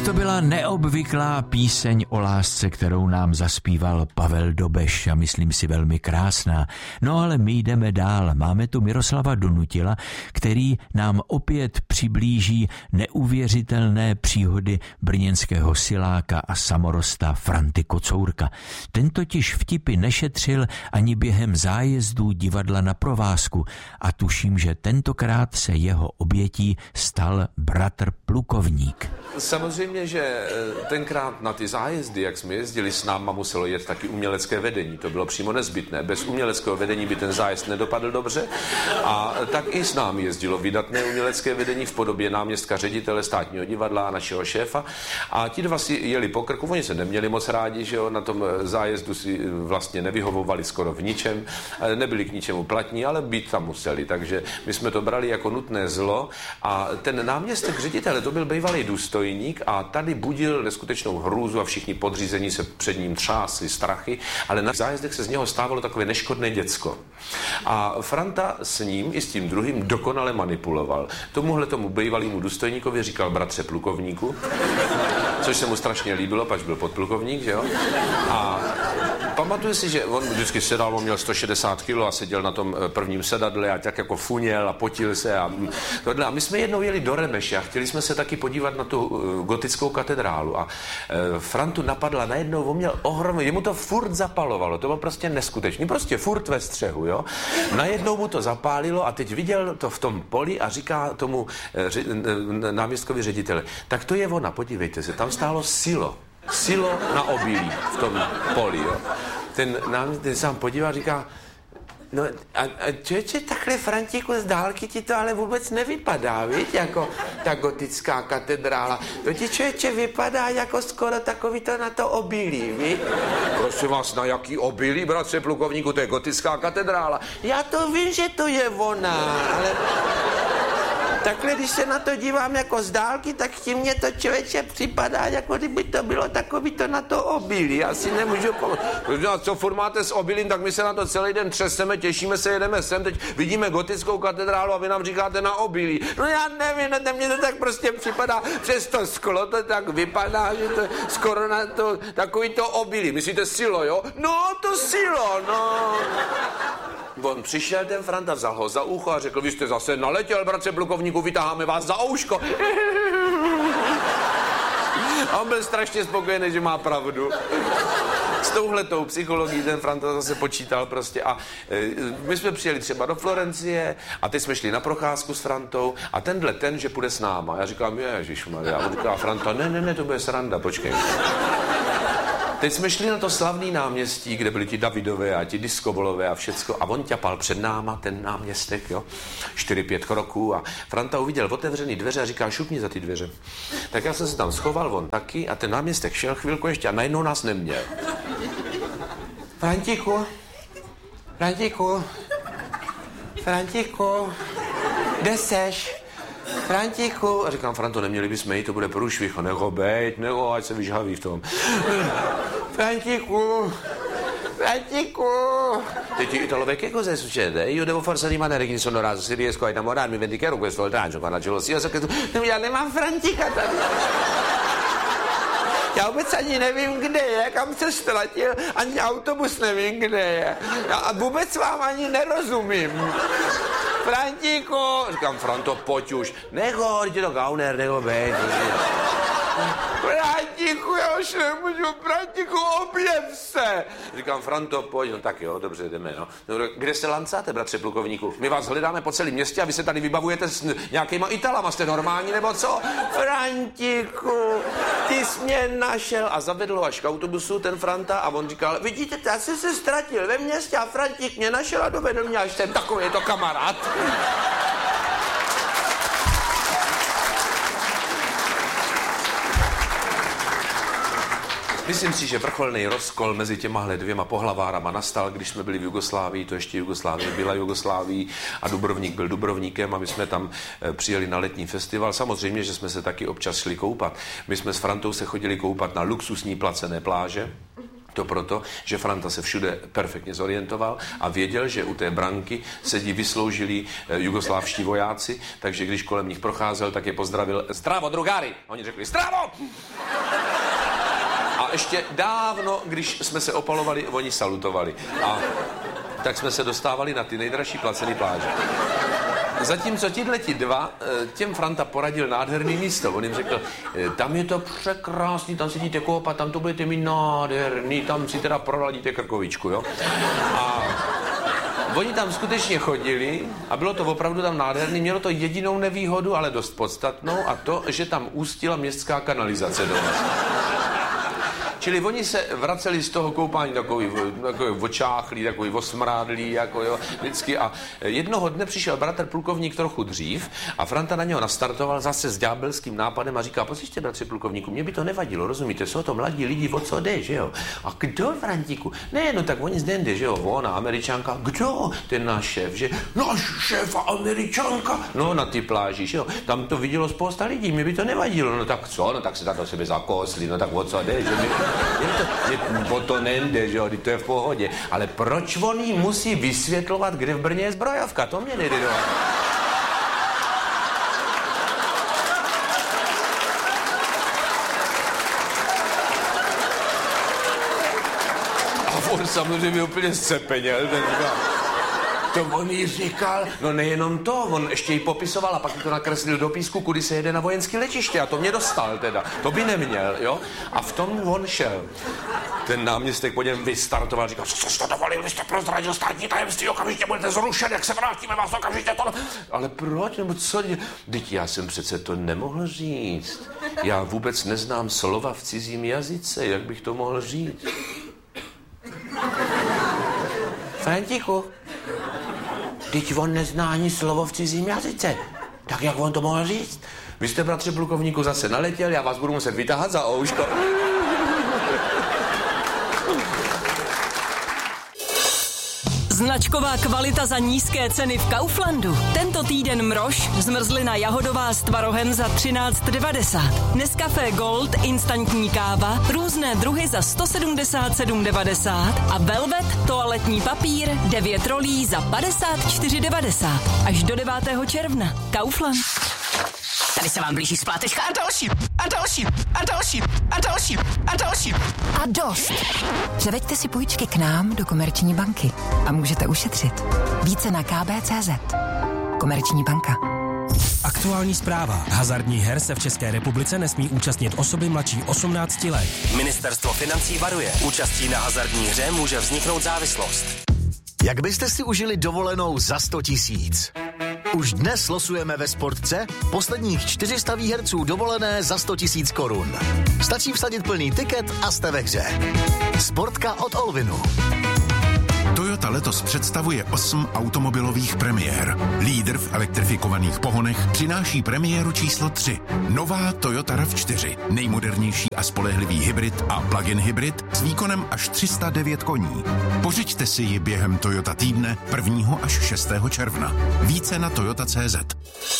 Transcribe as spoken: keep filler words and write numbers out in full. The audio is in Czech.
to byla neobvyklá píseň o lásce, kterou nám zaspíval Pavel Dobeš a myslím si velmi krásná. No ale my jdeme dál. Máme tu Miroslava Donutila, který nám opět přiblíží neuvěřitelné příhody brněnského siláka a samorosta Franty Kocourka. Ten totiž vtipy nešetřil ani během zájezdů divadla na provázku a tuším, že tentokrát se jeho obětí stal bratr plukovník. Samozřejmě, že tenkrát na ty zájezdy, jak jsme jezdili, s náma muselo jet taky umělecké vedení. To bylo přímo nezbytné. Bez uměleckého vedení by ten zájezd nedopadl dobře. A tak i s námi jezdilo vydatné umělecké vedení v podobě náměstka ředitele Státního divadla a našeho šéfa. A ti dva si jeli po krku. Oni se neměli moc rádi, že jo, na tom zájezdu si vlastně nevyhovovali skoro v ničem. Nebyli k ničemu platní, ale být tam museli. Takže my jsme to brali jako nutné zlo. A ten náměstek ředitele, to byl bývalý důstojník a tady budil neskutečnou hrůzu a všichni podřízení se před ním třásli strachy, ale na zájezdech se z něho stávalo takové neškodné děcko. A Franta s ním i s tím druhým dokonale manipuloval. Tomuhle tomu bývalému důstojníkovi říkal bratře plukovníku, což se mu strašně líbilo, pač byl podplukovník, že jo? A pamatuju si, že on vždycky sedal, on měl sto šedesát kilo a seděl na tom prvním sedadle a tak jako funěl a potil se a tohle. A my jsme jednou jeli do Remeše a chtěli jsme se taky podívat na tu gotickou katedrálu a e, Frantu napadla najednou, on měl ohromný, jemu to furt zapalovalo, to bylo prostě neskutečný, prostě furt ve střehu, jo. Najednou mu to zapálilo a teď viděl to v tom poli a říká tomu e, ři, e, náměstkovi ředitele, tak to je ona, podívejte se, tam stálo silo, silo na obilí v tom poli, jo. Ten náměstek sám podívá a říká, no a, a člověče, takhle, Frantíku, z dálky ti to ale vůbec nevypadá, víš, jako ta gotická katedrála. To ti, člověče, vypadá jako skoro takový to na to obilí, víš? Prosím vás, na jaký obilí, bratře plukovníku, to je gotická katedrála. Já to vím, že to je ona, ale... Takhle, když se na to dívám jako z dálky, tak ti mě to, člověče, připadá, jako kdyby to bylo takový to na to obilí. Já si nemůžu pomoct. Co furt máte s obilím, tak my se na to celý den třeseme, těšíme se, jedeme sem, teď vidíme gotickou katedrálu a vy nám říkáte na obilí. No já nevím, no, mně to tak prostě připadá, přes to sklo to tak vypadá, že to skoro na to, takový to obilí. Myslíte silo, jo? No, to silo, no. On přišel, ten Franta, vzal ho za ucho a řekl, vy jste zase naletěl, bratře plukovníku, vytáháme vás za ouško. A on byl strašně spokojený, že má pravdu. S touhletou psychologií ten Franta zase počítal prostě a e, my jsme přijeli třeba do Florencie a teď jsme šli na procházku s Frantou a tenhle ten, že půjde s náma. Já říkám, ježišmarja. A on říká, Franta, ne, ne, ne, to bude sranda, počkej. Teď jsme šli na to slavný náměstí, kde byli ti Davidové a ti Diskovolové a všecko a on ťapal před náma, ten náměstek, jo, čtyři, pět kroků a Franta uviděl otevřený dveře a říká, šupni za ty dveře. Tak já jsem se tam schoval, on taky a ten náměstek šel chvilku ještě a najednou nás neměl. Frantiku, Frantiku, Frantiku, kde seš? Frantiku, a říkám, Franto, neměli bychom jít, to bude průšvih, a neho bejt, neho, ať se vyžhaví v tom. Frantiku, Frantiku. Teď ti Italové che cosa succede? Io devo forse rimanere che sono raso, se riesco a innamorarmi, vendicherò questo oltraggio, quando ce lo sia, so che tu... Já nemám Frantika tady. Já vůbec ani nevím, kde je, kam se ztratil, ani autobus nevím, kde je. A vůbec vám ani nerozumím. Frantíku, říkám, Franto, pojď už. Neho, jdi do Gauner, neho, bejt. Frantíku, já už nemůžu, Frantíku, objev se. Říkám, Franto, pojď, no tak jo, dobře, jdeme, no. no kde se lancáte, bratře plukovníku? My vás hledáme po celém městě a vy se tady vybavujete s nějakýma Italama, jste normální, nebo co? Frantíku, ty jsi mě našel a zavedl ho až k autobusu, ten Franta, a on říkal, vidíte, já jsem se ztratil ve městě a Frantík mě našel a dovedl mě, až ten takový je to kamarád. Myslím si, že vrcholný rozkol mezi těmahle dvěma pohlavárama nastal, když jsme byli v Jugoslávii, to ještě Jugoslávie byla Jugoslávii a Dubrovník byl Dubrovníkem a my jsme tam přijeli na letní festival. Samozřejmě, že jsme se taky občas šli koupat. My jsme s Frantou se chodili koupat na luxusní placené pláže. To proto, že Franta se všude perfektně zorientoval a věděl, že u té branky sedí vysloužilí jugoslávští vojáci, takže když kolem nich procházel, tak je pozdravil Zdravo, drugári! Oni řekli Zdravo! A ještě dávno, když jsme se opalovali, oni salutovali. A tak jsme se dostávali na ty nejdražší placené pláže. Zatímco tihleti dva, těm Franta poradil nádherný místo. On jim řekl, tam je to překrásný, tam sedíte koupat, tam to budete mít nádherný, tam si teda proladíte krkovičku, jo. A oni tam skutečně chodili a bylo to opravdu tam nádherný. Mělo to jedinou nevýhodu, ale dost podstatnou, a to, že tam ústila městská kanalizace do nás. Čili oni se vraceli z toho koupání takový, takový očáchlý, takový osmrádlý, jako jo, vždycky. A jednoho dne přišel bratr plukovník trochu dřív a Franta na něho nastartoval zase s ďábelským nápadem a říká, poslyšte, bratře plukovníku, mě by to nevadilo, rozumíte, jsou to mladí lidi, o co jde, že jo? A kdo, Frantíku? Ne, no tak oni zde jde, že jo, ona, Američanka, kdo? Ten náš šéf, že? Náš šéf a Američanka? No, na ty pláži, že jo? Tam to vidělo spousta lidí, mě by to nevadilo, no tak co, no tak se tak do sebe zakosli, no tak o co jde, že my... Je to, je, o to nejde, že jo, to je v pohodě. Ale proč on jí musí vysvětlovat, kde v Brně je zbrojovka? To mě nejde do. A on samozřejmě úplně zcepeněl, ten říká, to on jí říkal, no nejenom to, on ještě jí popisoval a pak to nakreslil do písku, kudy se jede na vojenské letiště a to mě dostal teda, to by neměl, jo. A v tom on šel. Ten náměstek po něm vystartoval, říkal, co jste to dovolil, vy jste prozradil státní tajemství, okamžitě budete zrušen, jak se vrátíme, vás okamžitě to... Ale proč, nebo co? Vždyť já jsem přece to nemohl říct. Já vůbec neznám slova v cizím jazyce, jak bych to mohl říct? Frantiku, vždyť on nezná ani slovo v cizím jazyce. Tak jak on to mohl říct? Vy jste, bratře plukovníku, zase naletěl, já vás budu muset vytáhat za ouško. Značková kvalita za nízké ceny v Kauflandu. Tento týden mrož, zmrzlina jahodová s tvarohem za třináct devadesát. Nescafé Gold, instantní káva, různé druhy za sto sedmdesát sedm devadesát a Velvet, toaletní papír, devět rolí za padesát čtyři devadesát. Až do devátého června. Kaufland. Tady se vám blíží splátečka a další, a další, a další, a další, a další. A dost. Převeďte si půjčky k nám do Komerční banky a můžete ušetřit. Více na k b tečka c z. Komerční banka. Aktuální zpráva. Hazardních her se v České republice nesmí účastnit osoby mladší osmnácti let. Ministerstvo financí varuje. Účastí na hazardní hře může vzniknout závislost. Jak byste si užili dovolenou za sto tisíc? Už dnes losujeme ve Sportce posledních čtyři sta výherců dovolené za sto tisíc korun. Stačí vsadit plný tiket a jste ve hře. Sportka od Olvinu. Toyota letos představuje osm automobilových premiér. Lídr v elektrifikovaných pohonech přináší premiéru číslo tři. Nová Toyota RAV čtyři. Nejmodernější a spolehlivý hybrid a plug-in hybrid s výkonem až tři sta devět koní. Pořiďte si ji během Toyota týdne prvního až šestého června. Více na toyota tečka cé zet.